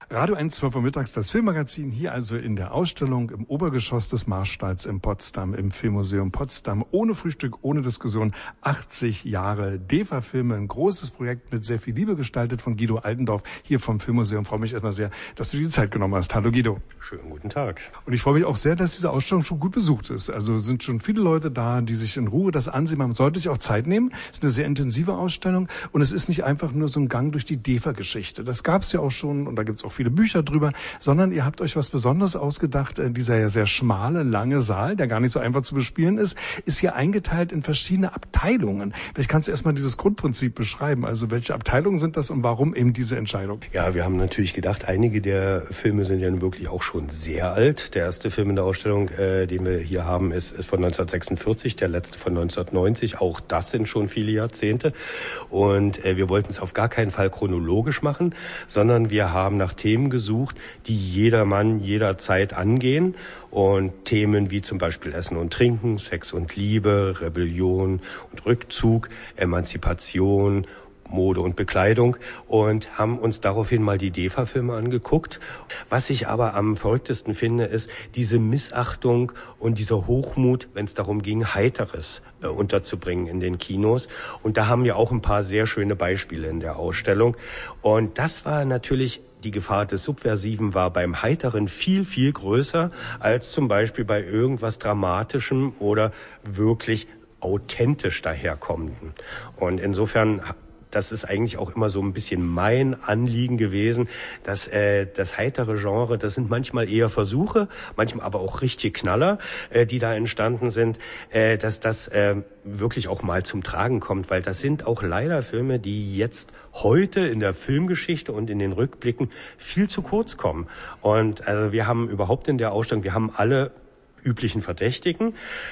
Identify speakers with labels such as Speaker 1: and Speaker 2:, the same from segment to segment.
Speaker 1: Radio 1, 12 Uhr mittags, das Filmmagazin hier also in der Ausstellung im Obergeschoss des Marstalls in Potsdam, im Filmmuseum Potsdam. Ohne Frühstück, ohne Diskussion, 80 Jahre DEFA-Filme, ein großes Projekt mit sehr viel Liebe gestaltet von Guido Altendorf hier vom Filmmuseum. Ich freue mich erstmal sehr, dass du dir die Zeit genommen hast. Hallo Guido.
Speaker 2: Schönen guten Tag.
Speaker 1: Und ich freue mich auch sehr, dass diese Ausstellung schon gut besucht ist. Also sind schon viele Leute da, die sich in Ruhe das ansehen. Man sollte sich auch Zeit nehmen. Es ist eine sehr intensive Ausstellung und es ist nicht einfach nur so ein Gang durch die DEFA-Geschichte. Das gab es ja auch schon und da gibt es auch viele Bücher drüber, sondern ihr habt euch was Besonderes ausgedacht. Dieser ja sehr schmale, lange Saal, der gar nicht so einfach zu bespielen ist hier eingeteilt in verschiedene Abteilungen. Vielleicht kannst du erstmal dieses Grundprinzip beschreiben. Also welche Abteilungen sind das und warum eben diese Entscheidung?
Speaker 2: Ja, wir haben natürlich gedacht, einige der Filme sind ja nun wirklich auch schon sehr alt. Der erste Film in der Ausstellung, den wir hier haben, ist von 1946, der letzte von 1990. Auch das sind schon viele Jahrzehnte. Und wir wollten es auf gar keinen Fall chronologisch machen, sondern wir haben nach Themen gesucht, die jedermann jederzeit angehen. Und Themen wie zum Beispiel Essen und Trinken, Sex und Liebe, Rebellion und Rückzug, Emanzipation, Mode und Bekleidung und haben uns daraufhin mal die DEFA-Filme angeguckt. Was ich aber am verrücktesten finde, ist diese Missachtung und dieser Hochmut, wenn es darum ging, Heiteres unterzubringen in den Kinos. Und da haben wir auch ein paar sehr schöne Beispiele in der Ausstellung. Und das war natürlich, die Gefahr des Subversiven war beim Heiteren viel, viel größer als zum Beispiel bei irgendwas Dramatischem oder wirklich authentisch daherkommenden. Und insofern, das ist eigentlich auch immer so ein bisschen mein Anliegen gewesen, dass das heitere Genre, das sind manchmal eher Versuche, manchmal aber auch richtige Knaller, die da entstanden sind, dass das wirklich auch mal zum Tragen kommt, weil das sind auch leider Filme, die jetzt heute in der Filmgeschichte und in den Rückblicken viel zu kurz kommen. Und also wir haben überhaupt in der Ausstellung, wir haben alle üblichen Verdächtigen,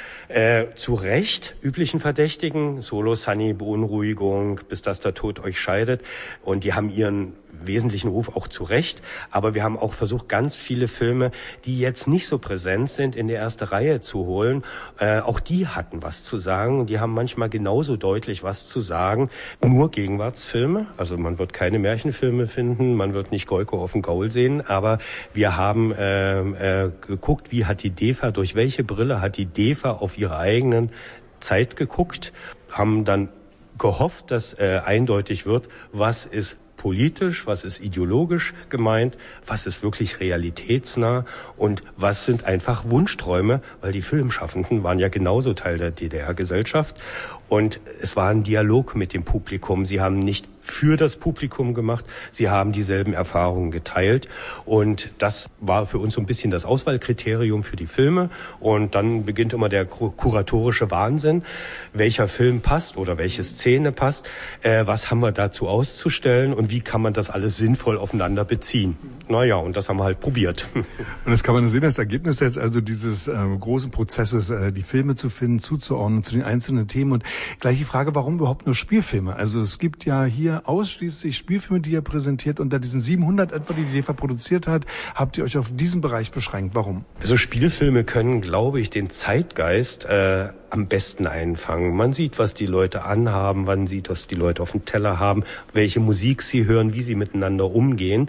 Speaker 2: zu Recht üblichen Verdächtigen, Solo, Sunny, Beunruhigung, bis dass der Tod euch scheidet. Und die haben ihren wesentlichen Ruf auch zu Recht. Aber wir haben auch versucht, ganz viele Filme, die jetzt nicht so präsent sind, in die erste Reihe zu holen. Auch die hatten was zu sagen. Die haben manchmal genauso deutlich was zu sagen. Nur Gegenwartsfilme. Also man wird keine Märchenfilme finden. Man wird nicht Goiko auf dem Gaul sehen. Aber wir haben geguckt, wie hat die DEFA, durch welche Brille hat die DEFA auf ihre eigenen Zeit geguckt. Haben dann gehofft, dass eindeutig wird, was ist politisch, was ist ideologisch gemeint, was ist wirklich realitätsnah und was sind einfach Wunschträume, weil die Filmschaffenden waren ja genauso Teil der DDR-Gesellschaft und es war ein Dialog mit dem Publikum. Sie haben nicht für das Publikum gemacht, sie haben dieselben Erfahrungen geteilt und das war für uns so ein bisschen das Auswahlkriterium für die Filme und dann beginnt immer der kuratorische Wahnsinn, welcher Film passt oder welche Szene passt, was haben wir dazu auszustellen und wie kann man das alles sinnvoll aufeinander beziehen. Naja, und das haben wir halt probiert.
Speaker 1: Und das kann man sehen, das Ergebnis jetzt also dieses großen Prozesses, die Filme zu finden, zuzuordnen zu den einzelnen Themen und gleich die Frage, warum überhaupt nur Spielfilme? Also es gibt ja hier ausschließlich Spielfilme, die ihr präsentiert. Unter diesen 700 etwa, die DEFA produziert hat, habt ihr euch auf diesen Bereich beschränkt. Warum?
Speaker 2: Also Spielfilme können, glaube ich, den Zeitgeist am besten einfangen. Man sieht, was die Leute anhaben, man sieht, was die Leute auf dem Teller haben, welche Musik sie hören, wie sie miteinander umgehen.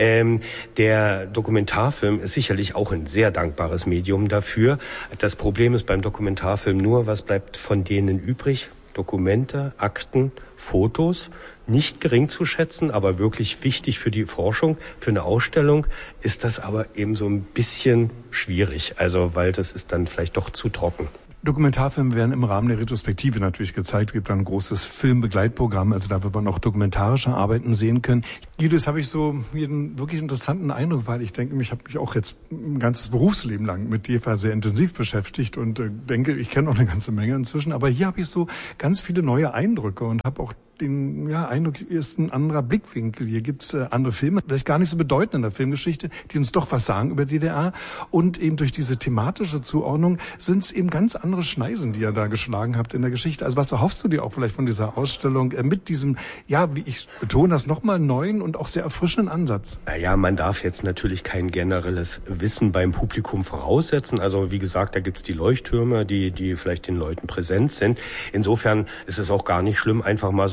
Speaker 2: Der Dokumentarfilm ist sicherlich auch ein sehr dankbares Medium dafür. Das Problem ist beim Dokumentarfilm nur, was bleibt von denen übrig? Dokumente, Akten, Fotos, nicht gering zu schätzen, aber wirklich wichtig für die Forschung, für eine Ausstellung ist das aber eben so ein bisschen schwierig, also weil das ist dann vielleicht doch zu trocken.
Speaker 1: Dokumentarfilme werden im Rahmen der Retrospektive natürlich gezeigt. Es gibt dann ein großes Filmbegleitprogramm, also da wird man auch dokumentarische Arbeiten sehen können. Guido, das habe ich so einen wirklich interessanten Eindruck, weil ich denke, ich habe mich auch jetzt ein ganzes Berufsleben lang mit DEFA sehr intensiv beschäftigt und denke, ich kenne auch eine ganze Menge inzwischen. Aber hier habe ich so ganz viele neue Eindrücke und habe auch den Eindruck, hier ist ein anderer Blickwinkel. Hier gibt es andere Filme, vielleicht gar nicht so bedeutend in der Filmgeschichte, die uns doch was sagen über DDR. Und eben durch diese thematische Zuordnung sind es eben ganz andere Schneisen, die ihr da geschlagen habt in der Geschichte. Also was erhoffst du dir auch vielleicht von dieser Ausstellung mit diesem, wie ich betone das nochmal, neuen und auch sehr erfrischenden Ansatz?
Speaker 2: Naja, man darf jetzt natürlich kein generelles Wissen beim Publikum voraussetzen. Also wie gesagt, da gibt's die Leuchttürme, die vielleicht den Leuten präsent sind. Insofern ist es auch gar nicht schlimm, einfach mal so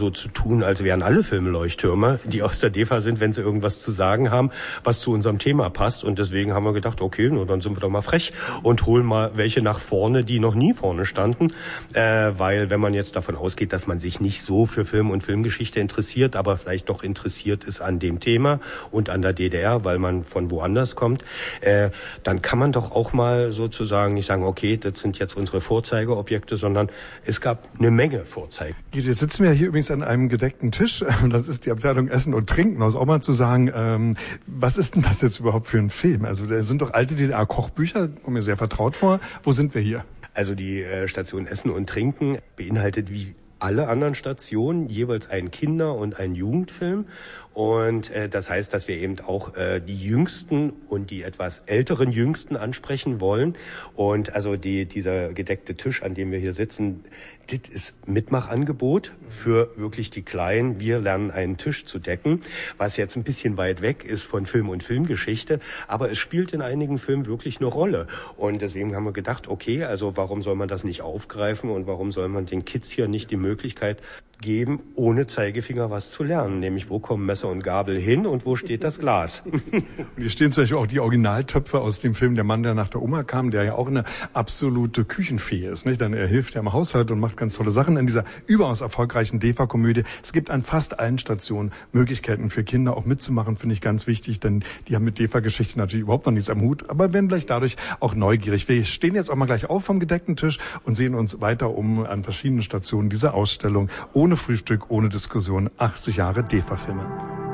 Speaker 2: so zu tun, als wären alle Filme Leuchttürme, die aus der DEFA sind, wenn sie irgendwas zu sagen haben, was zu unserem Thema passt. Und deswegen haben wir gedacht, okay, nur dann sind wir doch mal frech und holen mal welche nach vorne, die noch nie vorne standen. Weil wenn man jetzt davon ausgeht, dass man sich nicht so für Film und Filmgeschichte interessiert, aber vielleicht doch interessiert ist an dem Thema und an der DDR, weil man von woanders kommt, dann kann man doch auch mal sozusagen nicht sagen, okay, das sind jetzt unsere Vorzeigeobjekte, sondern es gab eine Menge Vorzeigen.
Speaker 1: Jetzt sitzen wir hier übrigens an einem gedeckten Tisch. Das ist die Abteilung Essen und Trinken. Also auch mal zu sagen, was ist denn das jetzt überhaupt für ein Film? Also da sind doch alte DDR-Kochbücher, kommen mir sehr vertraut vor. Wo sind wir hier?
Speaker 2: Also die Station Essen und Trinken beinhaltet wie alle anderen Stationen jeweils einen Kinder- und einen Jugendfilm. Und das heißt, dass wir eben auch die Jüngsten und die etwas älteren Jüngsten ansprechen wollen. Und also dieser gedeckte Tisch, an dem wir hier sitzen, das ist Mitmachangebot für wirklich die Kleinen. Wir lernen einen Tisch zu decken, was jetzt ein bisschen weit weg ist von Film und Filmgeschichte, aber es spielt in einigen Filmen wirklich eine Rolle. Und deswegen haben wir gedacht, okay, also warum soll man das nicht aufgreifen und warum soll man den Kids hier nicht die Möglichkeit geben, ohne Zeigefinger was zu lernen, nämlich wo kommen Messer und Gabel hin und wo steht das Glas.
Speaker 1: Und hier stehen zum Beispiel auch die Originaltöpfe aus dem Film Der Mann, der nach der Oma kam, der ja auch eine absolute Küchenfee ist, nicht? Denn er hilft ja im Haushalt und macht ganz tolle Sachen in dieser überaus erfolgreichen DEFA-Komödie. Es gibt an fast allen Stationen Möglichkeiten für Kinder auch mitzumachen, finde ich ganz wichtig, denn die haben mit DEFA-Geschichte natürlich überhaupt noch nichts am Hut, aber werden vielleicht dadurch auch neugierig. Wir stehen jetzt auch mal gleich auf vom gedeckten Tisch und sehen uns weiter um an verschiedenen Stationen dieser Ausstellung. Ohne Frühstück, ohne Diskussion, 80 Jahre DEFA-Filme.